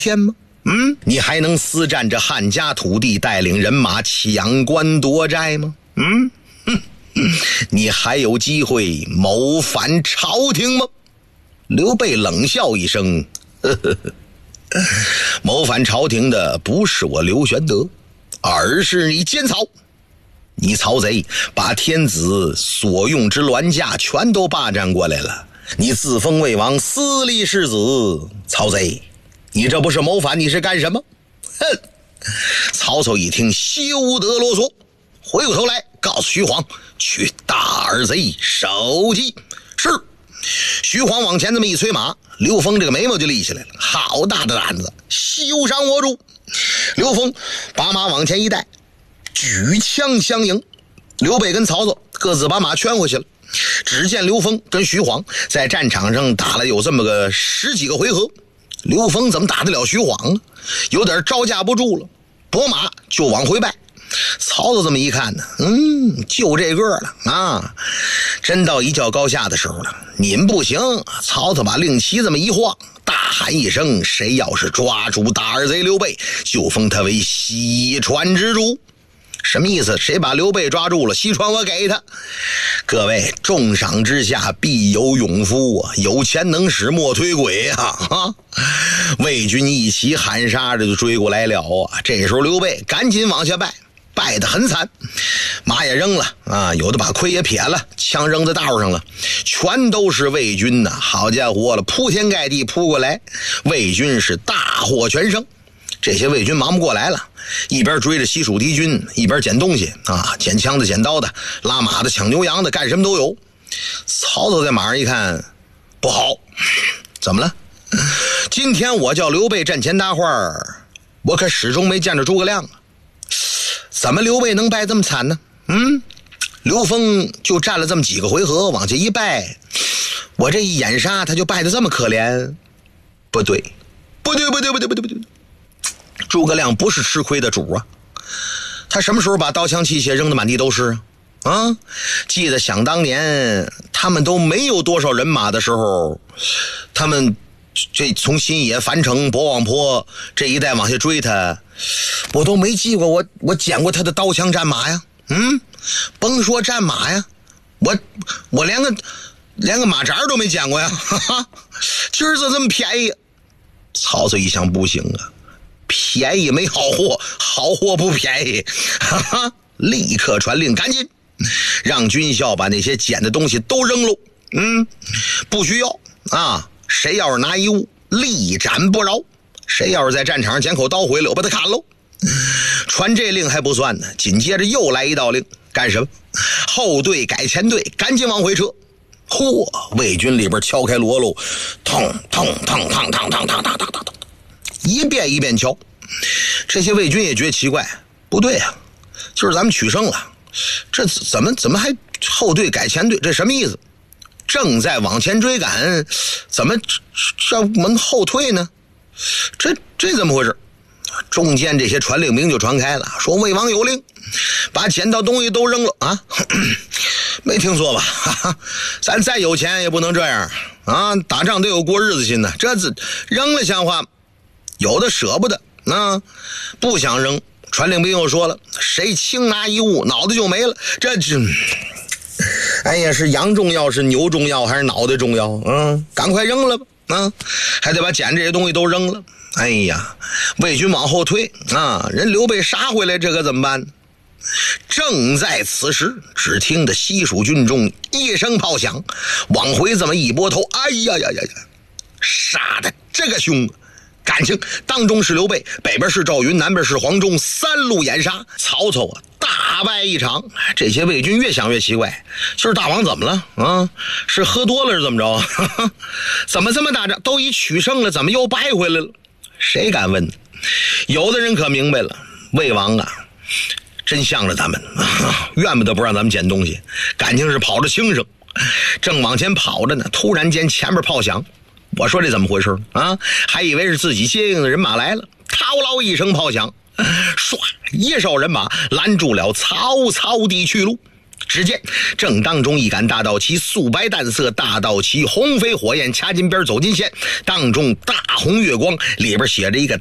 天吗？你还能私占着汉家土地，带领人马抢官夺寨吗？你还有机会谋反朝廷吗？刘备冷笑一声，谋反朝廷的不是我刘玄德，而是你奸曹。你曹贼把天子所用之銮驾全都霸占过来了，你自封魏王，私立世子，曹贼，你这不是谋反，你是干什么？曹操一听，休得啰嗦，回过头来告诉徐晃，去大耳贼手击。是。徐晃往前这么一催马，刘封这个眉毛就立起来了，好大的胆子，休伤我主。刘封把马往前一带，举枪相迎。刘备跟曹操各自把马圈回去了。只见刘封跟徐晃在战场上打了有这么个10几个回合，刘封怎么打得了徐晃呢？有点招架不住了，拨马就往回败。曹操这么一看呢，就这个了啊！真到一较高下的时候了，你们不行。曹操把令旗这么一晃，大喊一声：谁要是抓住大耳贼刘备，就封他为西川之主。什么意思？谁把刘备抓住了，西川我给他。各位，重赏之下必有勇夫啊，有钱能使莫推鬼啊！魏军一起喊杀着就追过来了啊！这时候刘备赶紧往下败，败得很惨，马也扔了啊，有的把盔也撇了，枪扔在道上了，全都是魏军呐！好家伙了，铺天盖地扑过来，魏军是大获全胜。这些魏军忙不过来了，一边追着西蜀敌军，一边捡东西啊，捡枪的、捡刀的、拉马的、抢牛羊的，干什么都有。曹操在马上一看，不好，怎么了？今天我叫刘备战前搭话，我可始终没见着诸葛亮啊。怎么刘备能败这么惨呢？刘封就战了这么几个回合，往下一败，我这一掩杀他就败得这么可怜？不对，诸葛亮不是吃亏的主啊，他什么时候把刀枪器械扔得满地都是啊？记得想当年他们都没有多少人马的时候，他们这从新野、樊城、博望坡这一带往下追他，我都没记过我见过他的刀枪战马呀。甭说战马呀，我连个马扎都没见过呀。今儿这么便宜。曹操一想，不行啊，便宜没好货，好货不便宜。立刻传令，赶紧让军校把那些捡的东西都扔喽。不需要啊，谁要是拿一物，立斩不饶。谁要是在战场上捡口刀回来，我把他砍喽。传这令还不算呢，紧接着又来一道令，干什么？后队改前队，赶紧往回撤。嚯！魏军里边敲开锣喽，腾腾腾腾腾腾腾腾腾，一遍一遍敲。这些魏军也觉得奇怪，不对啊，就是咱们取胜了，这怎么还后队改前队？这什么意思？正在往前追赶，怎么这能后退呢？这怎么回事？中间这些传令兵就传开了，说魏王有令，把捡到东西都扔了啊！没听说吧？咱再有钱也不能这样啊！打仗得有过日子心呢，这扔了像话？有的舍不得啊，不想扔。传令兵又说了，谁轻拿一物，脑袋就没了。哎呀，是羊重要，是牛重要，还是脑袋重要？赶快扔了吧！还得把捡这些东西都扔了。哎呀，魏军往后退啊，人刘备杀回来，这可怎么办？正在此时，只听得西蜀军中一声炮响，往回这么一拨头，哎呀呀呀呀，杀得这个凶！感情当中是刘备，北边是赵云，南边是黄忠，三路掩杀。曹操啊，大败一场。这些魏军越想越奇怪，就是大王怎么了啊？是喝多了是怎么着？怎么这么大仗都已取胜了，怎么又败回来了？谁敢问？有的人可明白了，魏王啊，真向着咱们，怨不得不让咱们捡东西，感情是跑着轻声，正往前跑着呢，突然间前面炮响，我说这怎么回事啊？还以为是自己接应的人马来了，滔嗷一声炮响，唰，一哨人马拦住了曹操的去路。 只见正当中一杆大道旗，素白淡色，大道旗红飞火焰，掐金边走金线，当中大红月光，里边写着一个